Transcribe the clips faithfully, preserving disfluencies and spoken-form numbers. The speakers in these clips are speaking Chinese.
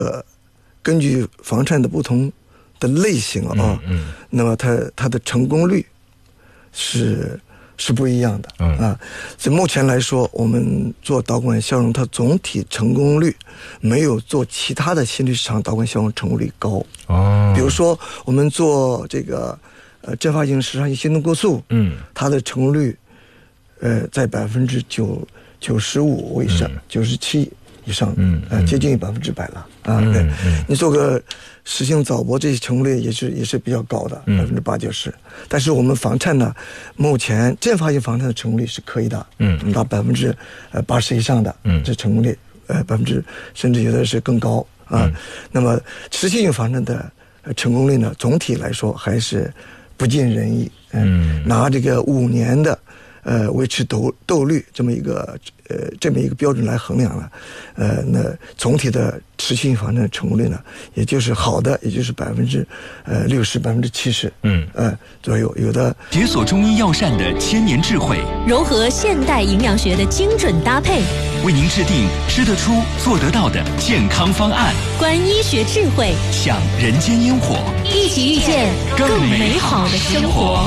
呃，根据房颤的不同的类型啊，嗯嗯、那么它它的成功率是是不一样的、嗯、啊。所以目前来说，我们做导管消融，它总体成功率没有做其他的心律市场导管消融成功率高。哦，比如说我们做这个呃阵发性室上性心动过速，嗯，它的成功率呃在百分之九九十五以上，九十七以上，嗯，呃，接近百分之百了啊。嗯、对、嗯，你做个实性早搏，这些成功率也是也是比较高的，百分之八九十。但是我们房颤呢，目前阵发性房颤的成功率是可以的，嗯，达百分之呃八十以上的，嗯，这成功率呃百分之甚至有的是更高啊。嗯、那么持续性房颤的成功率呢，总体来说还是不尽人意。嗯，拿这个五年的呃维持窦窦率这么一个呃这么一个标准来衡量了，呃，那总体的持续性房颤的成功率呢，也就是好的，也就是百分之呃六十百分之七十，嗯，呃左右。有的解锁中医药膳的千年智慧， 融合现代营养学的精准搭配， 为您制定吃得出、做得到的健康方案。 观医学智慧， 享人间烟火， 一起遇见更美好的生活。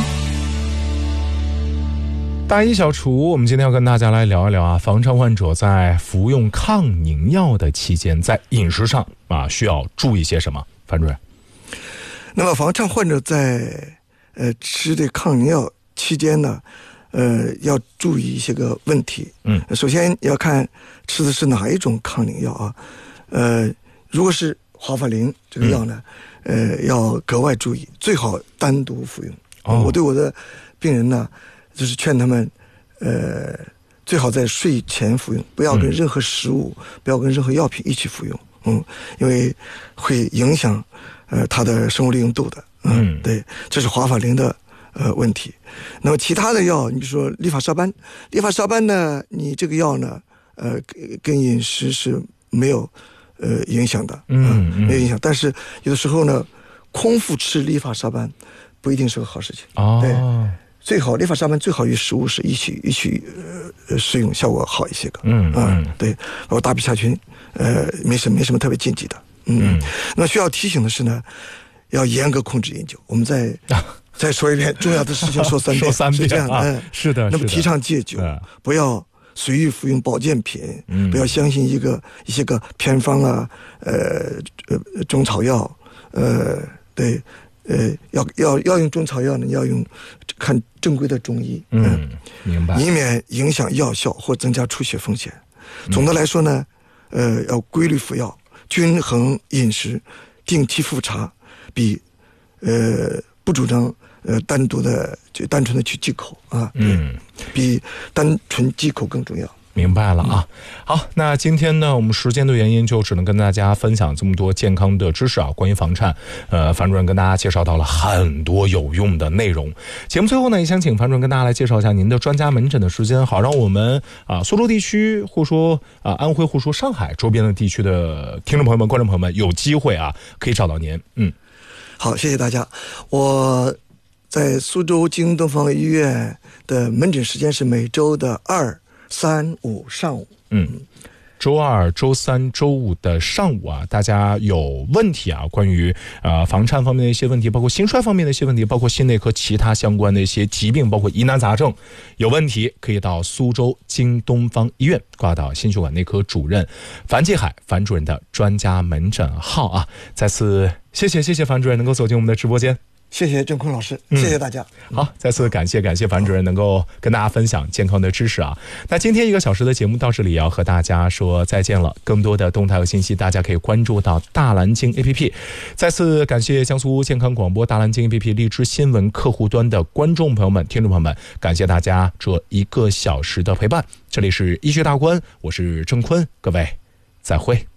大医小厨，我们今天要跟大家来聊一聊啊，房颤患者在服用抗凝药的期间，在饮食上啊需要注意些什么？樊主任。 那么房颤患者在呃吃这抗凝药期间呢，呃要注意一些个问题。嗯，首先要看吃的是哪一种抗凝药啊，呃，如果是华法林这个药呢，嗯、呃要格外注意，最好单独服用。哦、我对我的病人呢，就是劝他们，呃，最好在睡前服用，不要跟任何食物，嗯、不要跟任何药品一起服用，嗯，因为会影响呃它的生物利用度的，嗯，嗯对，这是华法林的呃问题。那么其他的药，你比如说利法沙班，利法沙班呢，你这个药呢，呃，跟饮食是没有呃影响的，嗯，嗯没有影响。但是有的时候呢，空腹吃利法沙班不一定是个好事情，哦，对。最好利法沙班最好与食物是一起一起呃食用，效果好一些个。嗯嗯，对，包括大皮下群，呃，没什么没什么特别禁忌的。嗯，嗯那么需要提醒的是呢，要严格控制饮酒。我们再、啊、再说一遍，重要的事情说三遍， 说三遍是这样的。 啊、是的。 那么提倡戒酒，不要随意服用保健品，嗯、不要相信一个一些个偏方啊，呃呃中草药，呃对。呃，要要要用中草药呢，要用看正规的中医， 嗯，嗯明白， 以免影响药效或增加出血风险。总的来说呢，呃，要规律服药，均衡饮食，定期复查，比呃不主张呃单独的就单纯的去忌口啊，嗯，比单纯忌口更重要。 明白了啊，好，那今天呢，我们时间的原因就只能跟大家分享这么多健康的知识啊，关于房颤，呃，樊主任跟大家介绍到了很多有用的内容。节目最后呢，也想请樊主任跟大家来介绍一下您的专家门诊的时间，好让我们啊苏州地区或者说啊安徽或者说上海周边的地区的听众朋友们、观众朋友们有机会啊可以找到您。嗯， 好，谢谢大家。我在苏州京东方医院的门诊时间是每周的二。三五上午， 嗯，周二、周三、周五的上午啊，大家有问题啊，关于呃房颤方面的一些问题，包括心衰方面的一些问题，包括心内科其他相关的一些疾病，包括疑难杂症，有问题可以到苏州京东方医院挂到心血管内科主任樊继海樊主任的专家门诊号啊。再次谢谢谢谢樊主任能够走进我们的直播间。 谢谢郑坤老师，谢谢大家。 嗯、好，再次感谢感谢樊主任能够跟大家分享健康的知识啊。那今天一个小时的节目到这里也要和大家说再见了。更多的动态和信息，大家可以关注到大蓝鲸 A P P。再次感谢江苏健康广播大蓝鲸 A P P 荔枝新闻客户端的观众朋友们、听众朋友们，感谢大家这一个小时的陪伴。这里是医学大观，我是郑坤，各位再会。